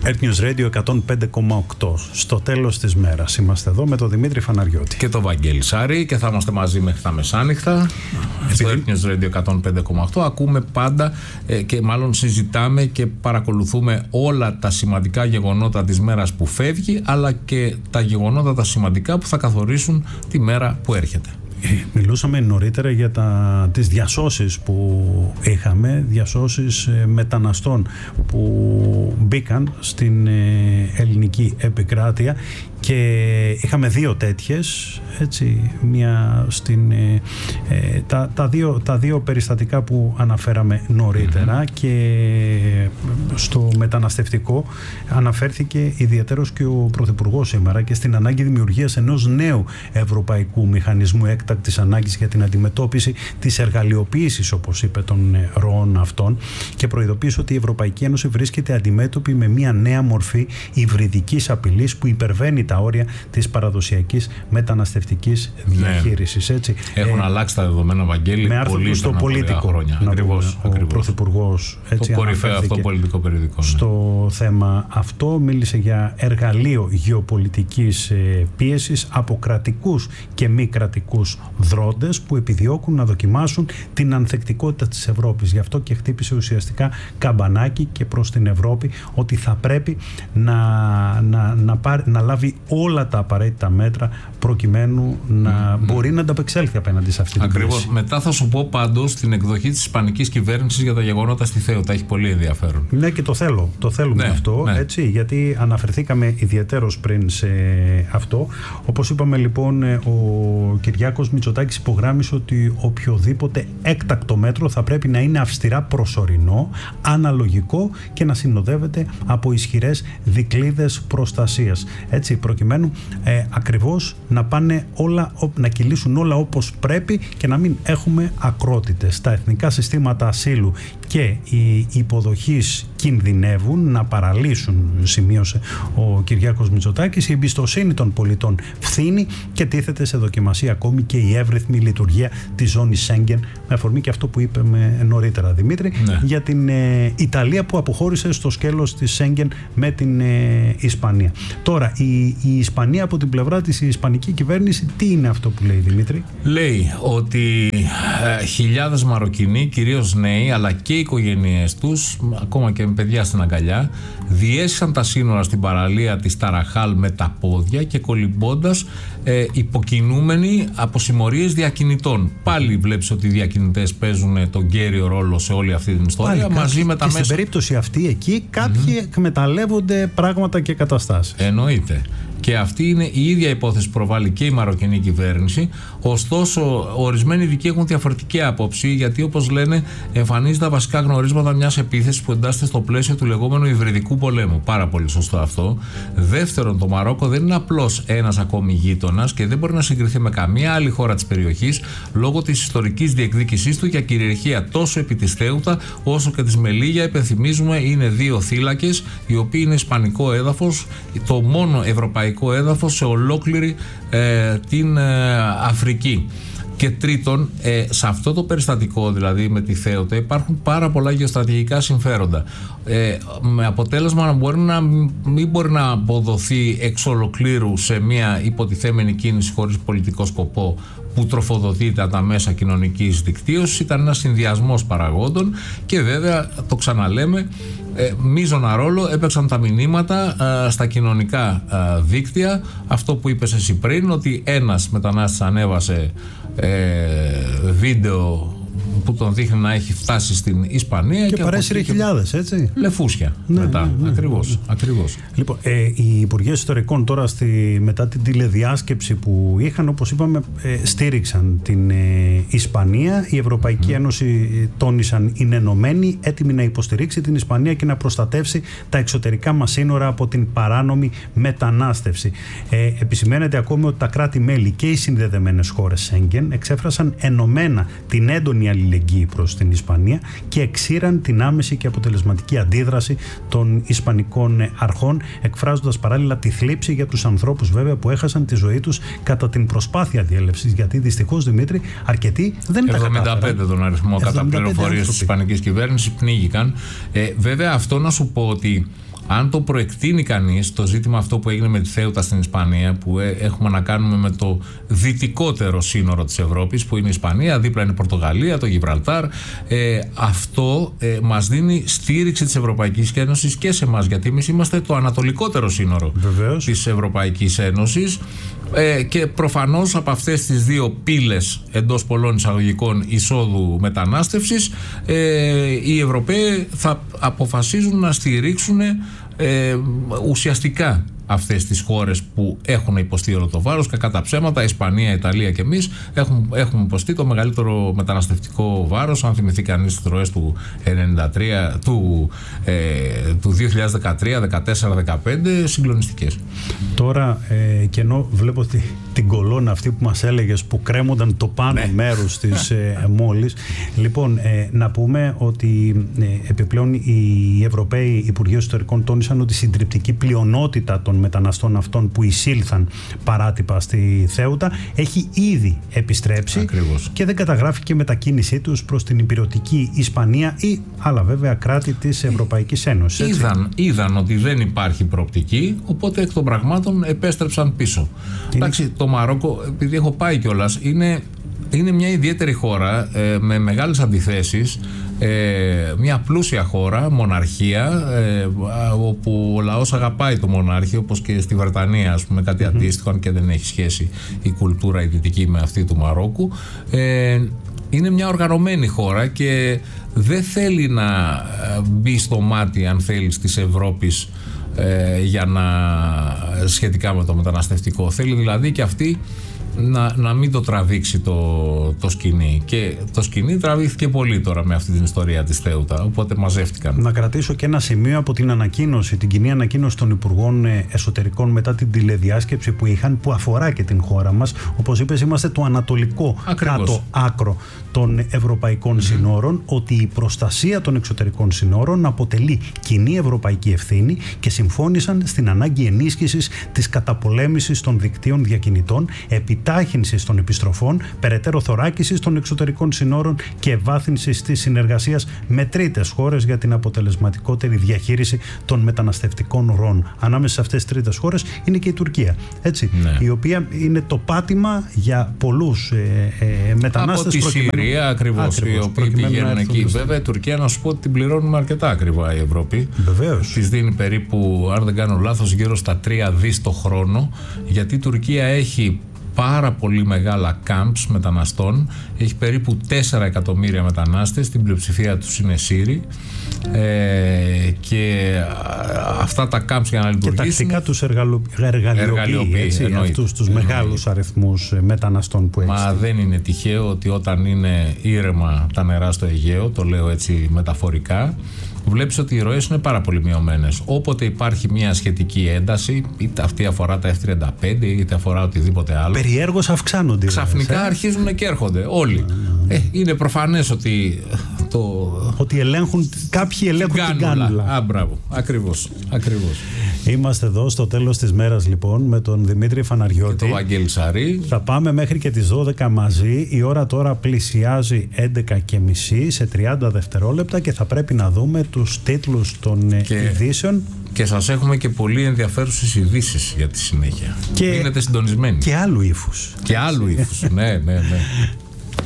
Earth News Radio 105,8. Στο τέλος της μέρας είμαστε εδώ με τον Δημήτρη Φαναριώτη και τον Βαγγέλη Σάρη και θα είμαστε μαζί μέχρι τα μεσάνυχτα. Στο Earth News Radio 105,8 ακούμε πάντα και μάλλον συζητάμε και παρακολουθούμε όλα τα σημαντικά γεγονότα της μέρας που φεύγει, αλλά και τα γεγονότα τα σημαντικά που θα καθορίσουν τη μέρα που έρχεται. Μιλούσαμε νωρίτερα για τις διασώσεις που είχαμε, διασώσεις μεταναστών που μπήκαν στην ελληνική επικράτεια και είχαμε δύο τέτοιες, έτσι, μία στην, τα δύο περιστατικά που αναφέραμε νωρίτερα και στο μεταναστευτικό αναφέρθηκε ιδιαίτερος και ο Πρωθυπουργός σήμερα και στην ανάγκη δημιουργίας ενός νέου ευρωπαϊκού μηχανισμού έκτακτης ανάγκης για την αντιμετώπιση της εργαλειοποίησης, όπως είπε, των ροών αυτών, και προειδοποίησε ότι η Ευρωπαϊκή Ένωση βρίσκεται αντιμέτωπη με μια νέα μορφή υβριδικής απειλής που υπερβαίνει τα όρια της παραδοσιακής μεταναστευτικής διαχείρισης. Έτσι. Έχουν αλλάξει τα δεδομένα, Βαγγέλη, με άρθρο στο Πολίτικο χρόνια. Ακριβώς. Ο Πρωθυπουργός, έτσι, το κορυφαίο αυτό πολιτικό περιοδικό. Στο θέμα αυτό μίλησε για εργαλείο γεωπολιτικής πίεσης από κρατικούς και μη κρατικούς δρόντες που επιδιώκουν να δοκιμάσουν την ανθεκτικότητα της Ευρώπης. Γι' αυτό και χτύπησε ουσιαστικά καμπανάκι και προς την Ευρώπη ότι θα πρέπει να λάβει όλα τα απαραίτητα μέτρα προκειμένου να μπορεί να ανταπεξέλθει απέναντι σε αυτή την κρίση. Ακριβώς. Μετά θα σου πω πάντως την εκδοχή της ισπανικής κυβέρνησης για τα γεγονότα στη Θέοτα. Έχει πολύ ενδιαφέρον. Ναι, και το θέλουμε αυτό, έτσι, γιατί αναφερθήκαμε ιδιαιτέρως πριν σε αυτό. Όπως είπαμε, λοιπόν, ο Κυριάκος Μητσοτάκης υπογράμμισε ότι οποιοδήποτε έκτακτο μέτρο θα πρέπει να είναι αυστηρά προσωρινό, αναλογικό και να συνοδεύεται από ισχυρές δικλείδες προστασίας. Έτσι, προκειμένου ακριβώς να πάνε όλα, να κυλήσουν όλα όπως πρέπει και να μην έχουμε ακρότητες. Τα εθνικά συστήματα ασύλου και οι υποδοχής κινδυνεύουν να παραλύσουν, σημείωσε ο Κυριάκος Μητσοτάκης. Η εμπιστοσύνη των πολιτών φθήνει και τίθεται σε δοκιμασία ακόμη και η εύρυθμη λειτουργία της ζώνης Σέγγεν, με αφορμή και αυτό που είπαμε νωρίτερα, Δημήτρη, για την Ιταλία που αποχώρησε στο σκέλος της Σέγγεν με την Ισπανία. Τώρα, η Ισπανία από την πλευρά της, η ισπανική κυβέρνηση, τι είναι αυτό που λέει, Δημήτρη? Λέει ότι χιλιάδες Μαροκινοί, κυρίως νέοι, αλλά και οι οικογένειές τους, ακόμα και με παιδιά στην αγκαλιά, διέσχισαν τα σύνορα στην παραλία της Ταραχάλ με τα πόδια και κολυμπώντας, υποκινούμενοι από συμμορίες διακινητών. Πάλι βλέπεις ότι οι διακινητές παίζουν τον κέριο ρόλο σε όλη αυτή την ιστορία. Μαζί με τα μέσα. Στην περίπτωση αυτή, εκεί κάποιοι εκμεταλλεύονται πράγματα και καταστάσεις. Εννοείται. Και αυτή είναι η ίδια υπόθεση που προβάλλει και η μαροκινή κυβέρνηση. Ωστόσο, ορισμένοι ειδικοί έχουν διαφορετική άποψη, γιατί, όπως λένε, εμφανίζει τα βασικά γνωρίσματα μιας επίθεσης που εντάσσεται στο πλαίσιο του λεγόμενου υβριδικού πολέμου. Πάρα πολύ σωστό αυτό. Δεύτερον, το Μαρόκο δεν είναι απλώς ένας ακόμη γείτονας και δεν μπορεί να συγκριθεί με καμία άλλη χώρα της περιοχής λόγω της ιστορικής διεκδίκησής του για κυριαρχία τόσο επί της Θέουτα όσο και της Μελίγια. Υπενθυμίζουμε, είναι δύο θύλακες, οι οποίοι είναι ισπανικό έδαφος, το μόνο ευρωπαϊκό έδαφος σε ολόκληρη την Αφρική. Και τρίτον, σε αυτό το περιστατικό, δηλαδή με τη Θέοτα, υπάρχουν πάρα πολλά γεωστρατηγικά συμφέροντα. Με αποτέλεσμα να μην μπορεί να αποδοθεί εξ ολοκλήρου σε μια υποτιθέμενη κίνηση χωρίς πολιτικό σκοπό που τροφοδοτείται από τα μέσα κοινωνικής δικτύωσης. Ήταν ένας συνδυασμός παραγόντων και βέβαια, το ξαναλέμε, μείζωνα ρόλο έπαιξαν τα μηνύματα στα κοινωνικά δίκτυα. Αυτό που είπες εσύ πριν, ότι ένας μετανάστης ανέβασε βίντεο που τον δείχνει να έχει φτάσει στην Ισπανία και παρέσυρε χιλιάδες, έτσι. Λεφούσια μετά. Ακριβώς. Λοιπόν, οι Υπουργοί Εσωτερικών τώρα μετά την τηλεδιάσκεψη που είχαν, όπως είπαμε, στήριξαν την Ισπανία. Η Ευρωπαϊκή Ένωση, τόνισαν, είναι ενωμένη, έτοιμη να υποστηρίξει την Ισπανία και να προστατεύσει τα εξωτερικά μας σύνορα από την παράνομη μετανάστευση. Επισημαίνεται ακόμη ότι τα κράτη-μέλη και οι συνδεδεμένες χώρες Σέγγεν εξέφρασαν ενωμένα την έντονη αλληλεγγύη προς την Ισπανία και εξήραν την άμεση και αποτελεσματική αντίδραση των Ισπανικών αρχών, εκφράζοντας παράλληλα τη θλίψη για τους ανθρώπους, βέβαια, που έχασαν τη ζωή τους κατά την προσπάθεια διέλευσης. Γιατί δυστυχώς, Δημήτρη, αρκετοί δεν τα κατάφεραν. 75 τον αριθμό κατά πληροφορίες της Ισπανικής κυβέρνησης πνίγηκαν. Βέβαια, αυτό να σου πω ότι Αν το προεκτείνει κανείς, το ζήτημα αυτό που έγινε με τη Θέουτα στην Ισπανία, που έχουμε να κάνουμε με το δυτικότερο σύνορο της Ευρώπης, που είναι η Ισπανία, δίπλα είναι η Πορτογαλία, το Γιβραλτάρ, αυτό μας δίνει στήριξη της Ευρωπαϊκής Ένωσης και σε εμάς, γιατί εμείς είμαστε το ανατολικότερο σύνορο της Ευρωπαϊκής Ένωσης. Και προφανώς από αυτές τις δύο πύλες εντός πολλών εισαγωγικών εισόδου μετανάστευσης, οι Ευρωπαίοι θα αποφασίζουν να στηρίξουν ουσιαστικά αυτές τις χώρες που έχουν υποστεί όλο το βάρος. Κακά τα ψέματα, Ισπανία, Ιταλία και εμείς έχουμε υποστεί το μεγαλύτερο μεταναστευτικό βάρος. Αν θυμηθεί κανείς τις ροές του 93, του 2013, 14, 15, συγκλονιστικές. Τώρα και ενώ βλέπω την κολόνα αυτή που μας έλεγες, που κρέμονταν το πάνω μέρος της μόλις, λοιπόν, να πούμε ότι επιπλέον οι Ευρωπαίοι Υπουργοί Εσωτερικών τόνισαν ότι η συντριπτική πλειονότητα των μεταναστών αυτών που εισήλθαν παράτυπα στη Θέουτα έχει ήδη επιστρέψει. Ακριβώς. Και δεν καταγράφηκε μετακίνησή τους προς την υπηρετική Ισπανία ή άλλα βέβαια κράτη της Ευρωπαϊκής Ένωσης. Είδαν ότι δεν υπάρχει προοπτική, οπότε εκ των πραγμάτων επέστρεψαν πίσω. Εντάξει, το Μαρόκο, επειδή έχω πάει κιόλας, είναι μια ιδιαίτερη χώρα με μεγάλες αντιθέσεις, μια πλούσια χώρα, μοναρχία, όπου ο λαός αγαπάει το μονάρχη, όπως και στη Βρετανία, ας πούμε, κάτι αντίστοιχο, αν και δεν έχει σχέση η κουλτούρα η δυτική με αυτή του Μαρόκου. Είναι μια οργανωμένη χώρα και δεν θέλει να μπει στο μάτι, αν θέλει, της Ευρώπης για σχετικά με το μεταναστευτικό. Θέλει δηλαδή και αυτή να μην το τραβήξει το σκηνή. Και το σκηνή τραβήθηκε πολύ τώρα με αυτή την ιστορία της Θέουτα, οπότε μαζεύτηκαν. Να κρατήσω και ένα σημείο από την ανακοίνωση, την κοινή ανακοίνωση των Υπουργών Εσωτερικών μετά την τηλεδιάσκεψη που είχαν, που αφορά και την χώρα μας. Όπως είπες, είμαστε το ανατολικό κάτω άκρο των ευρωπαϊκών συνόρων, ότι η προστασία των εξωτερικών συνόρων αποτελεί κοινή ευρωπαϊκή ευθύνη και συμφώνησαν στην ανάγκη ενίσχυσης της καταπολέμησης των δικτύων διακινητών, επιτάχυνσης των επιστροφών, περαιτέρω θωράκισης των εξωτερικών συνόρων και ευάθυνσης της συνεργασίας με τρίτες χώρες για την αποτελεσματικότερη διαχείριση των μεταναστευτικών ροών. Ανάμεσα σε αυτές τις τρίτες χώρες είναι και η Τουρκία, έτσι, η οποία είναι το πάτημα για πολλούς μετανάστες από τη Συρία, ακριβώς, οι οποίοι πηγαίνουν εκεί. Βέβαια, η Τουρκία, να σου πω ότι την πληρώνουμε αρκετά ακριβά η Ευρώπη. Βεβαίως. Της δίνει περίπου, αν δεν κάνω λάθος, γύρω στα 3 δις το χρόνο, γιατί η Τουρκία έχει πάρα πολύ μεγάλα camps μεταναστών, έχει περίπου 4 εκατομμύρια μετανάστες, την πλειοψηφία τους είναι Σύριοι, και αυτά τα camps για να λειτουργήσουν και τακτικά τους εργαλειοποιεί αυτούς τους μεγάλους αριθμούς μεταναστών που έχει. Μα δεν είναι τυχαίο ότι όταν είναι ήρεμα τα νερά στο Αιγαίο, το λέω έτσι μεταφορικά, βλέπεις ότι οι ροές είναι πάρα πολύ μειωμένες. Όποτε υπάρχει μια σχετική ένταση, είτε αυτή αφορά τα F-35 είτε αφορά οτιδήποτε άλλο, περιέργως αυξάνονται. Ξαφνικά αρχίζουν και έρχονται όλοι. Είναι προφανές ότι ότι κάποιοι ελέγχουν την κάνουλα. Μπράβο. Ακριβώς. Είμαστε εδώ στο τέλος της μέρας, λοιπόν, με τον Δημήτρη Φαναριώτη και τον Βαγγέλη Σαρή. Θα πάμε μέχρι και τις 12 μαζί. Η ώρα τώρα πλησιάζει 11:30 σε 30 δευτερόλεπτα και θα πρέπει να δούμε τους τίτλους των ειδήσεων. Και σας έχουμε και πολύ ενδιαφέρουσες ειδήσεις για τη συνέχεια. Μείνετε συντονισμένοι. Και άλλου ύφους. Ναι.